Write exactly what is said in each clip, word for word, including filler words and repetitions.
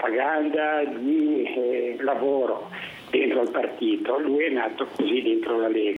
propaganda, di eh, lavoro dentro il partito. Lui è nato così dentro la Lega.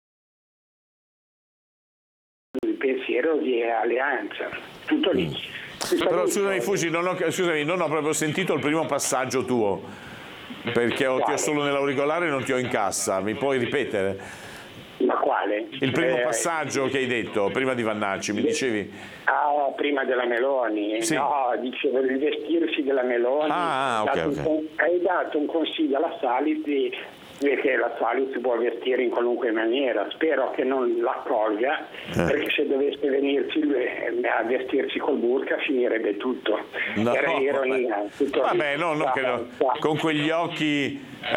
Il pensiero di alleanza, tutto lì. Mm. Però scusami Fucci, non ho, scusami, non ho proprio sentito il primo passaggio tuo, perché ho, ti ho solo nell'auricolare e non ti ho in cassa. Mi puoi ripetere? Ma quale? Il primo eh, passaggio che hai detto, prima di Vannacci, mi dicevi? Ah, prima della Meloni. Sì. No, dicevo di vestirsi della Meloni. Ah, ok, dato ok. Un, hai dato un consiglio alla Salis di, che la Salis si può vestire in qualunque maniera. Spero che non l'accolga, eh. perché se dovesse venirci a vestirsi col burka finirebbe tutto. No, Era ironia. Tutto vabbè, no, no, credo. Con quegli occhi... Eh,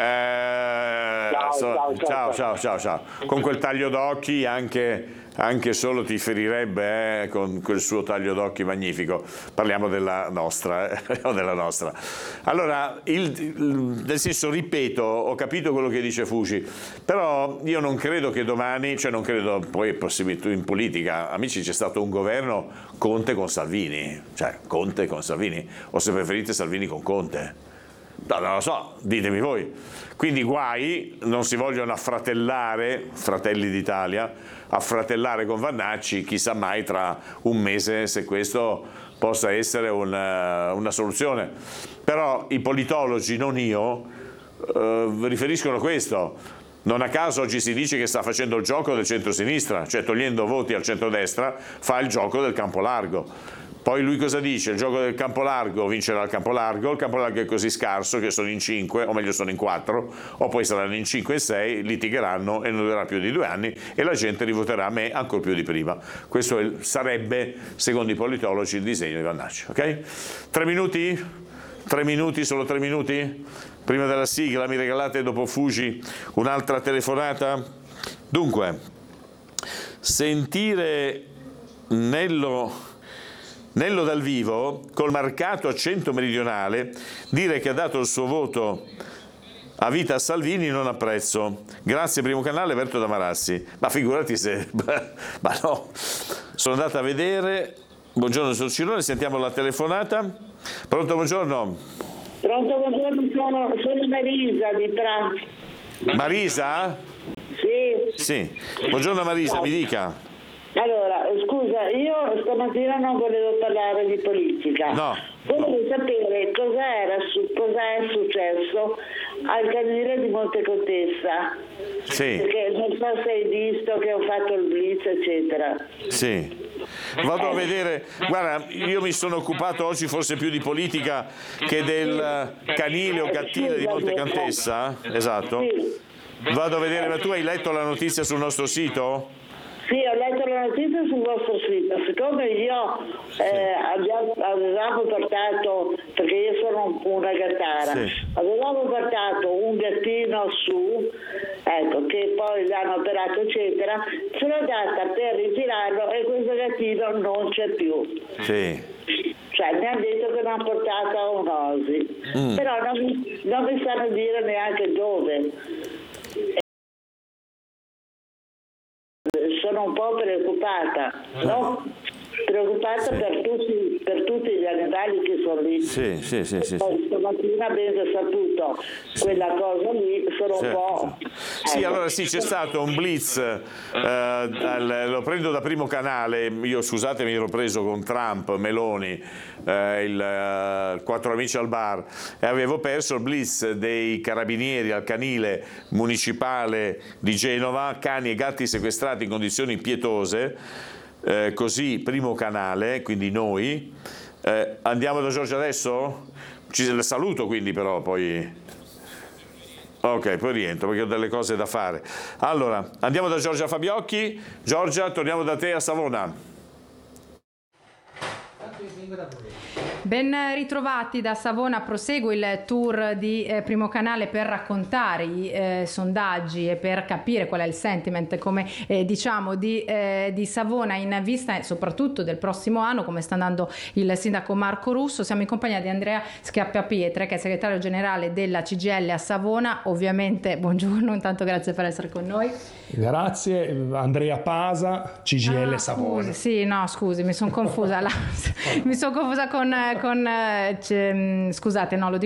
ciao, so, ciao, ciao, ciao, ciao, ciao, ciao. Con quel taglio d'occhi anche, anche solo ti ferirebbe, eh, con quel suo taglio d'occhi magnifico. Parliamo della nostra, eh, o della nostra. Allora, il, il, nel senso, ripeto, ho capito quello che dice Fucci, però io non credo che domani, cioè non credo, poi è possibile, in politica, amici, c'è stato un governo Conte con Salvini, cioè Conte con Salvini, o se preferite Salvini con Conte. No, non lo so, ditemi voi. Quindi guai, non si vogliono affratellare, Fratelli d'Italia, affratellare con Vannacci, chissà mai tra un mese se questo possa essere una, una soluzione. Però i politologi, non io, eh, riferiscono questo. Non a caso oggi si dice che sta facendo il gioco del centro-sinistra, cioè togliendo voti al centrodestra fa il gioco del campo largo. Poi lui cosa dice? Il gioco del campo largo vincerà il campo largo, il campo largo è così scarso che sono in cinque, o meglio sono in quattro, o poi saranno in cinque e sei, litigheranno e non durerà più di due anni e la gente rivoterà a me ancora più di prima. Questo è, sarebbe, secondo i politologi, il disegno di Vannacci. Ok? Tre minuti? Tre minuti, solo tre minuti? Prima della sigla mi regalate dopo Fucci un'altra telefonata? Dunque, sentire Nello... Nello dal vivo, col marcato accento meridionale, dire che ha dato il suo voto a vita a Salvini non apprezzo. Grazie, primo canale, Berto da Marassi. Ma figurati se... Ma no, sono andata a vedere. Buongiorno, sono Cirone, sentiamo la telefonata. Pronto, buongiorno. Pronto, buongiorno, sono, sono Marisa di Pra. Marisa? Sì. Sì. Buongiorno Marisa, mi dica. Allora, scusa, io stamattina non volevo parlare di politica. No. Volevo sapere cos'era su, cos'è successo al canile di Montecontessa. Sì. Perché non so se hai visto che ho fatto il blitz, eccetera. Sì. Vado a vedere, guarda, io mi sono occupato oggi forse più di politica che del canile o cattile di Montecontessa. Esatto. Vado a vedere, ma tu hai letto la notizia sul nostro sito? Sì, ho letto la notizia sul vostro sito. Siccome io eh, abbiamo, avevamo portato, perché io sono una gattara, sì. avevamo portato un gattino su, ecco, che poi l'hanno operato, eccetera, sono andata per ritirarlo e questo gattino non c'è più. Sì. Cioè mi hanno detto che l'hanno portato a un'osi, mm. però non mi, non mi sanno dire neanche dove. Sono un po' preoccupata, no? Preoccupata sì. per, tutti, per tutti gli animali che sono lì. Sì, sì, sì, sì, poi stamattina abbiamo saputo sì. quella cosa lì, sono sì. un po'... Sì, ecco. allora sì, c'è stato un blitz, eh, al, lo prendo da Primo Canale, io scusate mi ero preso con Trump, Meloni, eh, il eh, Quattro Amici al bar e avevo perso il blitz dei carabinieri al canile municipale di Genova, cani e gatti sequestrati in condizioni pietose. Eh, così Primo Canale, quindi noi eh, andiamo da Giorgia adesso? Ci saluto quindi però poi ok, poi rientro perché ho delle cose da fare. Allora andiamo da Giorgia Fabiocchi. Giorgia, torniamo da te a Savona. Ben ritrovati da Savona, prosegue il tour di eh, Primo Canale per raccontare i eh, sondaggi e per capire qual è il sentiment, come eh, diciamo, di, eh, di Savona in vista soprattutto del prossimo anno, come sta andando il sindaco Marco Russo. Siamo in compagnia di Andrea Schiappapietre, che è segretario generale della C G I L a Savona. Ovviamente, buongiorno, intanto grazie per essere con noi. Grazie, Andrea Pasa, C G I L ah, Savona. Scusi, sì, no, scusi, mi sono confusa, la, mi sono confusa con, con scusate, no, lo dico